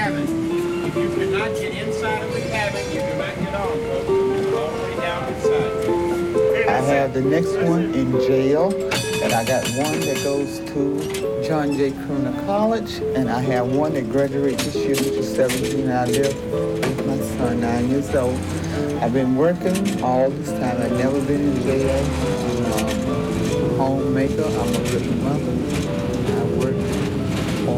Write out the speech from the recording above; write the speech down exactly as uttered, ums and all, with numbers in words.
cabin. If you cannot get inside of the cabin, you do not get on, folks. It's all the way down inside. I have the next one in jail, and I got one that goes to John J. Crooner College, and I have one that graduates this year, which is seventeen. I live with my son, nine years old. I've been working all this time. I've never been in jail. I'm a homemaker. I'm a good mother.